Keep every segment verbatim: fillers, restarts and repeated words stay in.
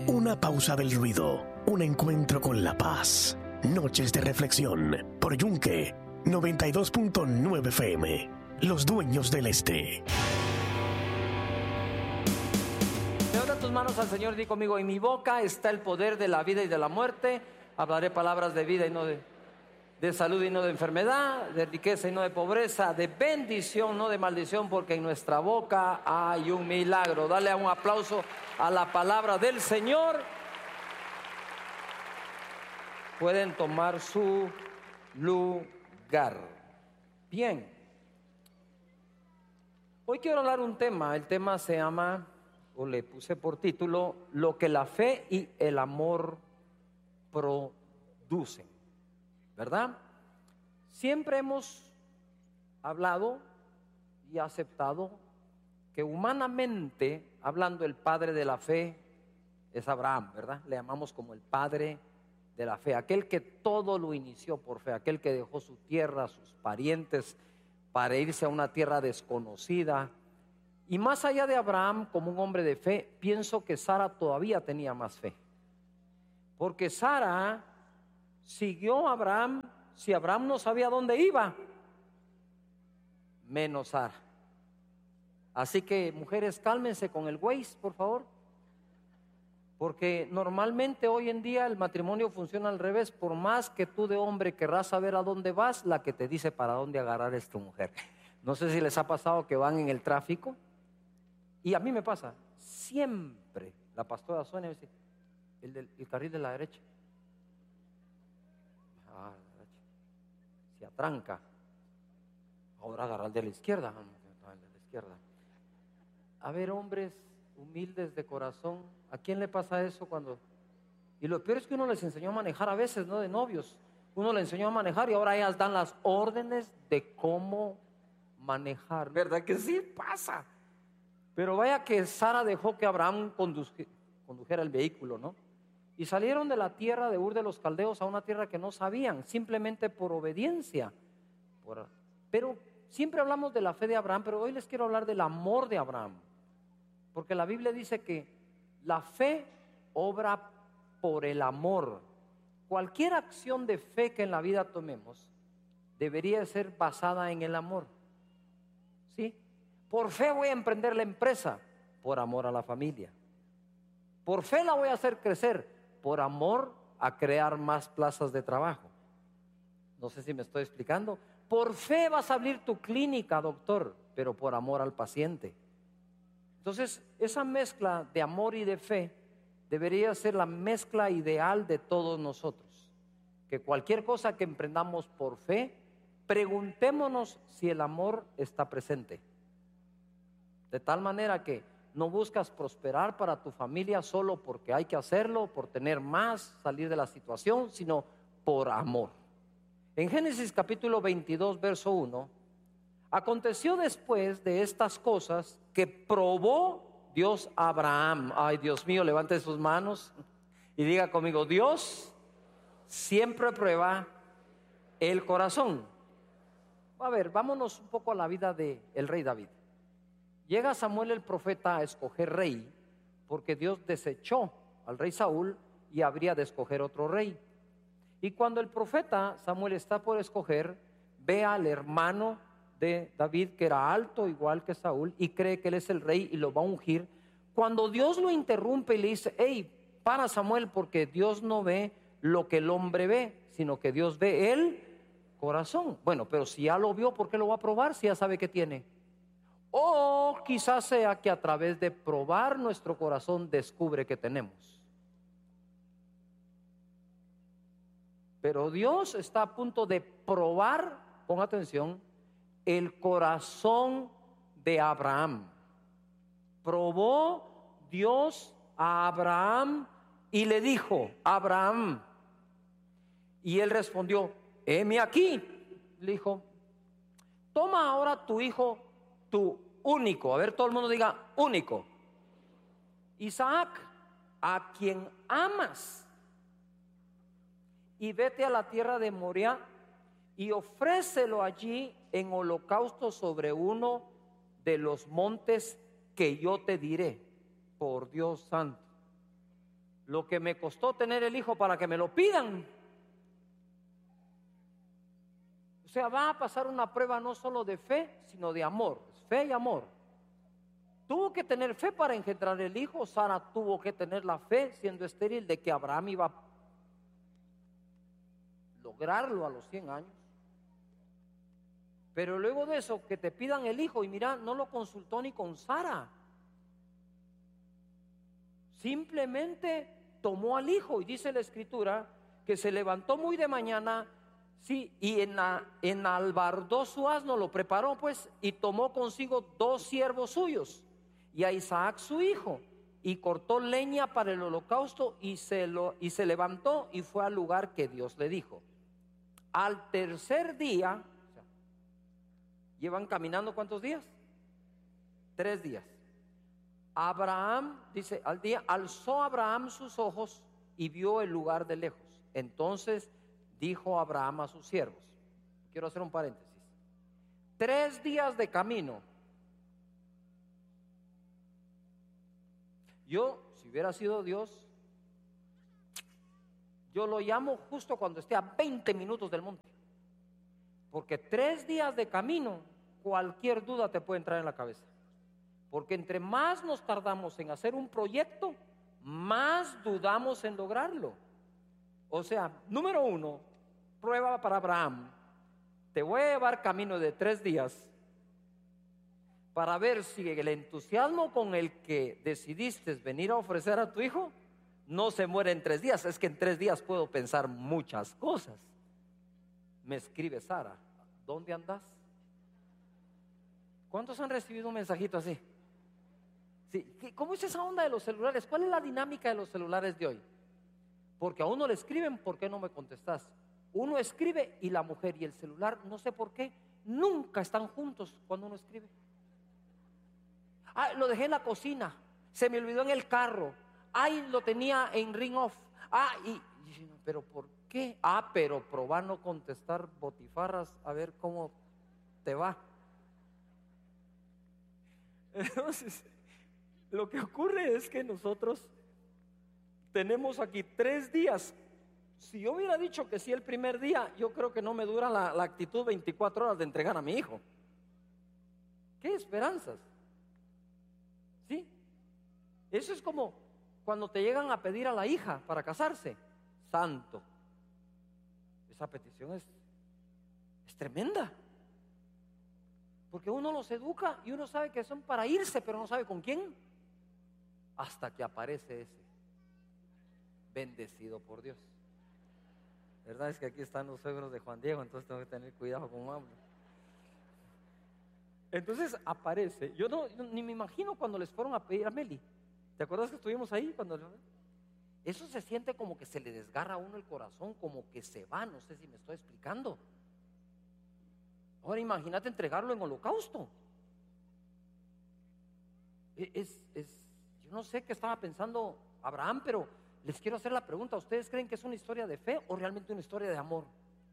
Una pausa del ruido, un encuentro con la paz. Noches de reflexión por Yunque noventa y dos punto nueve F M. Los dueños del este. Levanta tus manos al Señor y di conmigo: en mi boca está el poder de la vida y de la muerte. Hablaré palabras de vida y no de, de salud y no de enfermedad, de riqueza y no de pobreza, de bendición, no de maldición, porque en nuestra boca hay un milagro. Dale un aplauso a la palabra del Señor. Pueden tomar su lugar. Bien. Hoy quiero hablar un tema. El tema se llama, o le puse por título, lo que la fe y el amor producen. ¿Verdad? Siempre hemos hablado y aceptado que humanamente hablando el padre de la fe es Abraham, ¿verdad? Le llamamos como el padre de la fe, aquel que todo lo inició por fe, aquel que dejó su tierra, sus parientes, para irse a una tierra desconocida. Y más allá de Abraham como un hombre de fe, pienso que Sara todavía tenía más fe, porque Sara siguió a Abraham. Si Abraham no sabía dónde iba, menos Sara. Así que mujeres, cálmense con el Waze, por favor, porque normalmente hoy en día el matrimonio funciona al revés. Por más que tú de hombre querrás saber a dónde vas, la que te dice para dónde agarrar es tu mujer. No sé si les ha pasado que van en el tráfico, y a mí me pasa siempre. La pastora Sonia me dice: el, del, el carril de la derecha. Ah, la derecha. Se atranca. Ahora agarrar el de la izquierda. Ah, el de la izquierda. A ver, hombres humildes de corazón, ¿a quién le pasa eso cuando? Y lo peor es que uno les enseñó a manejar a veces, ¿no? De novios. Uno le enseñó a manejar y ahora ellas dan las órdenes de cómo manejar. ¿Verdad que sí? Pasa. Pero vaya que Sara dejó que Abraham conduje, condujera el vehículo, ¿no? Y salieron de la tierra de Ur de los Caldeos a una tierra que no sabían, simplemente por obediencia. Por... Pero siempre hablamos de la fe de Abraham, pero hoy les quiero hablar del amor de Abraham. Porque la Biblia dice que la fe obra por el amor. Cualquier acción de fe que en la vida tomemos debería ser basada en el amor. ¿Sí? Por fe voy a emprender la empresa, por amor a la familia. Por fe la voy a hacer crecer, por amor a crear más plazas de trabajo. No sé si me estoy explicando. Por fe vas a abrir tu clínica, doctor, pero por amor al paciente. Entonces, esa mezcla de amor y de fe debería ser la mezcla ideal de todos nosotros. Que cualquier cosa que emprendamos por fe, preguntémonos si el amor está presente. De tal manera que no buscas prosperar para tu familia solo porque hay que hacerlo, por tener más, salir de la situación, sino por amor. En Génesis capítulo veintidós, verso uno, aconteció después de estas cosas que probó Dios a Abraham. Ay, Dios mío, levante sus manos y diga conmigo: Dios siempre prueba el corazón. A ver, vámonos un poco a la vida del rey David. Llega Samuel el profeta a escoger rey, porque Dios desechó al rey Saúl y habría de escoger otro rey. Y cuando el profeta Samuel está por escoger, ve al hermano de David, que era alto igual que Saúl, y cree que él es el rey y lo va a ungir. Cuando Dios lo interrumpe y le dice: hey, para Samuel, porque Dios no ve lo que el hombre ve, sino que Dios ve el corazón. Bueno, pero si ya lo vio, ¿por qué lo va a probar si ya sabe que tiene? O quizás sea que a través de probar nuestro corazón descubre que tenemos. Pero Dios está a punto de probar, con atención, el corazón de Abraham. Probó Dios a Abraham y le dijo: Abraham. Y él respondió: heme aquí. Le dijo: toma ahora tu hijo, tu único. A ver, todo el mundo diga: único. Isaac, a quien amas, y vete a la tierra de Moriah y ofrécelo allí en holocausto sobre uno de los montes que yo te diré. Por Dios santo. lo que me costó tener el hijo para que me lo pidan. O sea, va a pasar una prueba no solo de fe, sino de amor. Fe y amor. Tuvo que tener fe para engendrar el hijo. Sara tuvo que tener la fe, siendo estéril, de que Abraham iba a lograrlo a los cien años. Pero luego de eso, que te pidan el hijo, y mira, no lo consultó ni con Sara. Simplemente tomó al hijo, y dice la escritura que se levantó muy de mañana, sí, y en enalbardó su asno, lo preparó pues, y tomó consigo dos siervos suyos y a Isaac su hijo, y cortó leña para el holocausto, y se, lo, y se levantó y fue al lugar que Dios le dijo. Al tercer día, o sea, llevan caminando ¿cuántos días? Tres días. Abraham, dice, al día, alzó Abraham sus ojos y vio el lugar de lejos. Entonces dijo Abraham a sus siervos, quiero hacer un paréntesis, tres días de camino. Yo, si hubiera sido Dios, yo lo llamo justo cuando esté a veinte minutos del monte, porque tres días de camino, cualquier duda te puede entrar en la cabeza. Porque entre más nos tardamos en hacer un proyecto, más dudamos en lograrlo. O sea, número uno, prueba para Abraham. Te voy a llevar camino de tres días para ver si el entusiasmo con el que decidiste venir a ofrecer a tu hijo no se muere en tres días. Es que en tres días puedo pensar muchas cosas. Me escribe Sara, ¿dónde andas? ¿Cuántos han recibido un mensajito así? Sí, ¿cómo es esa onda de los celulares? ¿Cuál es la dinámica de los celulares de hoy? Porque a uno le escriben, ¿por qué no me contestas? Uno escribe y la mujer y el celular, no sé por qué, nunca están juntos cuando uno escribe. Ah, lo dejé en la cocina, se me olvidó en el carro, ay, lo tenía en ring off. Ah, y, y pero ¿por qué? Ah, pero probar no contestar botifarras, a ver cómo te va. Entonces, lo que ocurre es que nosotros tenemos aquí tres días. Si yo hubiera dicho que sí el primer día, yo creo que no me dura la, la actitud veinticuatro horas de entregar a mi hijo. ¿Qué esperanzas? ¿Sí? Eso es como cuando te llegan a pedir a la hija para casarse. Santo. Esa petición es, es tremenda. Porque uno los educa y uno sabe que son para irse, pero no sabe con quién. Hasta que aparece ese bendecido por Dios. ¿Verdad? Es que aquí están los suegros de Juan Diego, entonces tengo que tener cuidado con hablo. Entonces aparece, yo no, ni me imagino cuando les fueron a pedir a Meli. ¿Te acuerdas que estuvimos ahí? Cuando eso se siente como que se le desgarra a uno el corazón, como que se va, no sé si me estoy explicando. Ahora imagínate entregarlo en holocausto. Es, es, yo no sé qué estaba pensando Abraham, pero les quiero hacer la pregunta, ¿ustedes creen que es una historia de fe o realmente una historia de amor?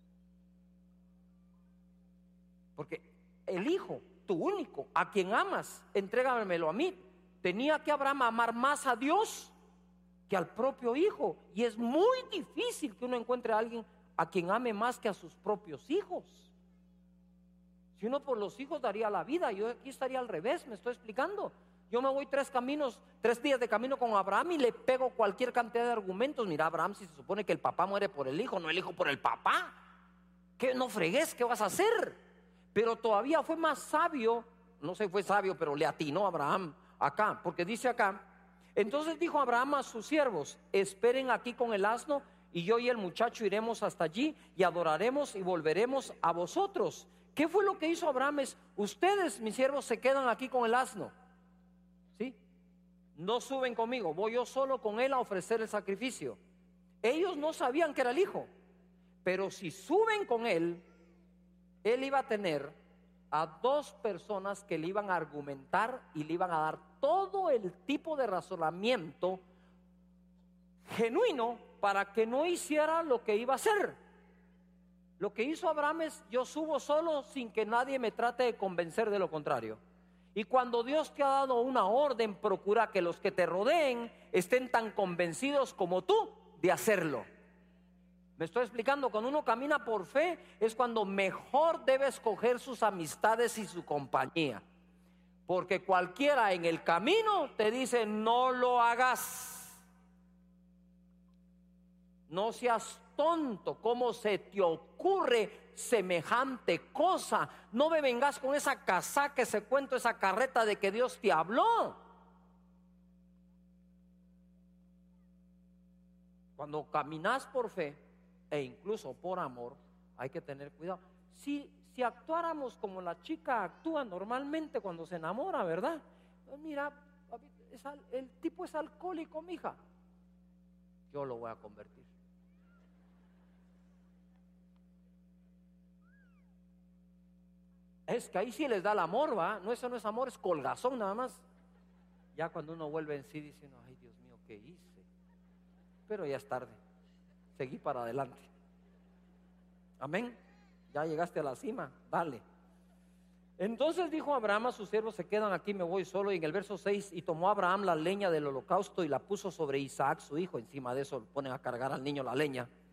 Porque el hijo, tu único, a quien amas, entrégamelo a mí. Tenía que Abraham amar más a Dios que al propio hijo, y es muy difícil que uno encuentre a alguien a quien ame más que a sus propios hijos. Si uno por los hijos daría la vida, yo aquí estaría al revés, me estoy explicando. Yo me voy tres caminos, tres días de camino con Abraham y le pego cualquier cantidad de argumentos. Mira, Abraham, si se supone que el papá muere por el hijo, no el hijo por el papá. ¿Qué? No fregues, ¿qué vas a hacer? Pero todavía fue más sabio, no sé, fue sabio, pero le atinó a Abraham acá, porque dice acá, entonces dijo Abraham a sus siervos, esperen aquí con el asno, y yo y el muchacho iremos hasta allí y adoraremos y volveremos a vosotros. ¿Qué fue lo que hizo Abraham? Es, ustedes, mis siervos, se quedan aquí con el asno. ¿Sí? No suben conmigo, voy yo solo con él a ofrecer el sacrificio. Ellos no sabían que era el hijo, pero si suben con él, él iba a tener a dos personas que le iban a argumentar y le iban a dar todo el tipo de razonamiento genuino para que no hiciera lo que iba a hacer. Lo que hizo Abraham es, yo subo solo sin que nadie me trate de convencer de lo contrario. Y cuando Dios te ha dado una orden, procura que los que te rodeen estén tan convencidos como tú de hacerlo. ¿Me estoy explicando? Cuando uno camina por fe es cuando mejor debe escoger sus amistades y su compañía. Porque cualquiera en el camino te dice: no lo hagas. No seas tonto, ¿cómo se te ocurre semejante cosa? No me vengas con esa casaca, ese cuento, esa carreta de que Dios te habló. Cuando caminas por fe e incluso por amor, hay que tener cuidado. Si, si actuáramos como la chica actúa normalmente cuando se enamora, ¿verdad? Pues mira, es al, el tipo es alcohólico, mija, yo lo voy a convertir. Es que ahí sí les da el amor, ¿va? No, eso no es amor, es colgazón nada más. Ya cuando uno vuelve en sí diciendo: ay, Dios mío, ¿qué hice? Pero ya es tarde, seguí para adelante. Amén. Ya llegaste a la cima, dale. Entonces dijo Abraham a sus siervos: se quedan aquí, me voy solo. Y en el verso seis: y tomó Abraham la leña del holocausto y la puso sobre Isaac su hijo. Encima de eso ponen a cargar al niño la leña.